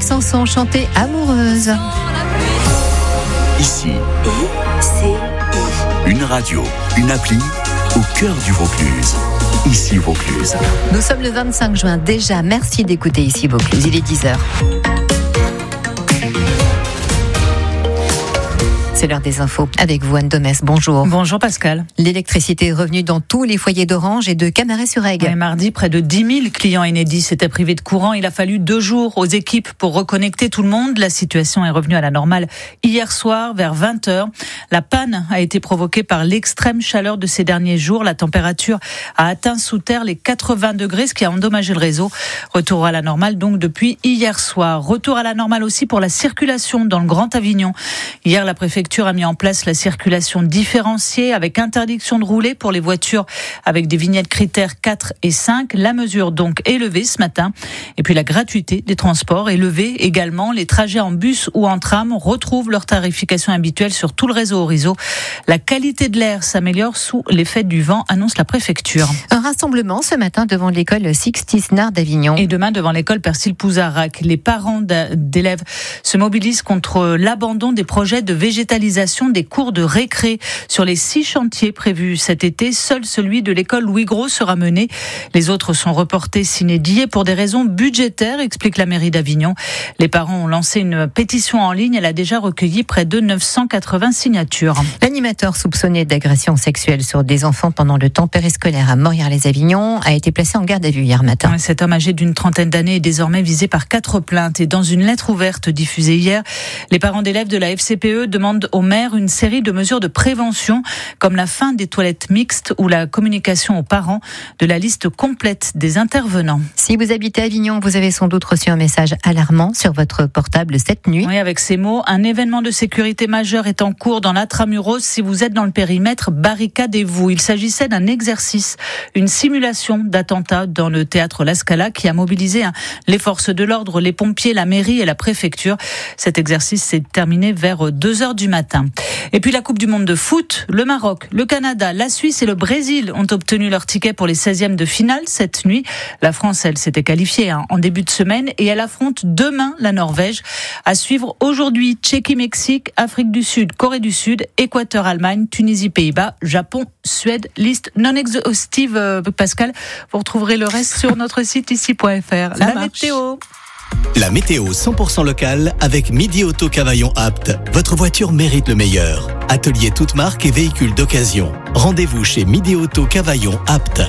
Sanson chantait Amoureuse. Ici, une radio, une appli au cœur du Vaucluse. Ici Vaucluse. Nous sommes le 25 juin déjà. Merci d'écouter Ici Vaucluse. Il est 10h. C'est l'heure des infos. Avec vous, Anne Domès. Bonjour. Bonjour Pascal. L'électricité est revenue dans tous les foyers d'Orange et de Camaret-sur-Aigle. Et mardi, près de 10 000 clients Enedis s'étaient privés de courant. Il a fallu 2 jours aux équipes pour reconnecter tout le monde. La situation est revenue à la normale hier soir vers 20h. La panne a été provoquée par l'extrême chaleur de ces derniers jours. La température a atteint sous terre les 80 degrés, ce qui a endommagé le réseau. Retour à la normale donc depuis hier soir. Retour à la normale aussi pour la circulation dans le Grand Avignon. Hier, la préfecture a mis en place la circulation différenciée avec interdiction de rouler pour les voitures avec des vignettes critères 4 et 5. La mesure donc est levée ce matin. Et puis la gratuité des transports est levée également. Les trajets en bus ou en tram retrouvent leur tarification habituelle sur tout le réseau Orizo. La qualité de l'air s'améliore sous l'effet du vent, annonce la préfecture. Un rassemblement ce matin devant l'école Sixtis-Nard d'Avignon. Et demain devant l'école Persil-Pouzarac. Les parents d'élèves se mobilisent contre l'abandon des projets de végétalisation des cours de récré. Sur les 6 chantiers prévus cet été, seul celui de l'école Louis Gros sera mené. Les autres sont reportés sine die pour des raisons budgétaires, explique la mairie d'Avignon. Les parents ont lancé une pétition en ligne. Elle a déjà recueilli près de 980 signatures. L'animateur soupçonné d'agression sexuelle sur des enfants pendant le temps périscolaire à Morières-les-Avignon a été placé en garde à vue hier matin. Cet homme âgé d'une trentaine d'années est désormais visé par 4 plaintes. Et dans une lettre ouverte diffusée hier, les parents d'élèves de la FCPE demandent au maire une série de mesures de prévention, comme la fin des toilettes mixtes ou la communication aux parents de la liste complète des intervenants. Si vous habitez Avignon, vous avez sans doute reçu un message alarmant sur votre portable cette nuit. Oui, avec ces mots, un événement de sécurité majeur est en cours dans l'Intramuros. Si vous êtes dans le périmètre, barricadez-vous. Il s'agissait d'un exercice, une simulation d'attentat dans le théâtre La Scala qui a mobilisé les forces de l'ordre, les pompiers, la mairie et la préfecture. Cet exercice s'est terminé vers 2h du matin. Et puis la Coupe du Monde de foot, le Maroc, le Canada, la Suisse et le Brésil ont obtenu leur ticket pour les 16e de finale cette nuit. La France, elle, s'était qualifiée en début de semaine et elle affronte demain la Norvège. À suivre aujourd'hui, Tchéquie-Mexique, Afrique du Sud, Corée du Sud, Équateur-Allemagne, Tunisie-Pays-Bas, Japon, Suède. Liste non exhaustive, Pascal. Vous retrouverez le reste sur notre site ici.fr. La météo. La météo 100% locale avec Midi Auto Cavaillon Apt. Votre voiture mérite le meilleur. Atelier toute marque et véhicules d'occasion. Rendez-vous chez Midi Auto Cavaillon Apt.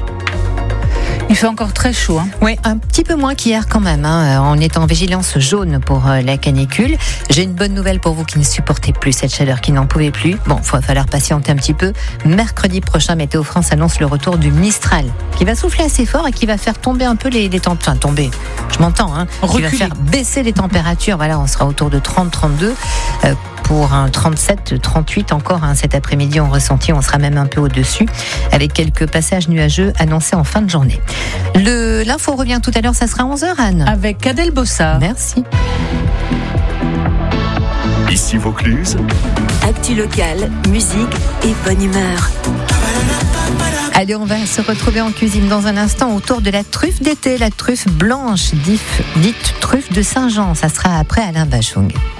Il fait encore très chaud. Oui, un petit peu moins qu'hier quand même. On est en vigilance jaune pour la canicule. J'ai une bonne nouvelle pour vous qui ne supportez plus cette chaleur, qui n'en pouvez plus. Bon, il va falloir patienter un petit peu. Mercredi prochain, Météo France annonce le retour du Mistral, qui va souffler assez fort et qui va faire tomber un peu les températures. Enfin, tomber, je m'entends. Qui va faire baisser les températures. Voilà, on sera autour de 30-32. Pour un 37-38 encore cet après-midi en ressenti, on sera même un peu au-dessus avec quelques passages nuageux annoncés en fin de journée. L'info revient tout à l'heure, ça sera 11h, Anne. Avec Adèle Bossard. Merci. Ici Vaucluse. Actu locale, musique et bonne humeur. Allez, on va se retrouver en cuisine dans un instant autour de la truffe d'été, la truffe blanche, dite truffe de Saint-Jean. Ça sera après Alain Bachung.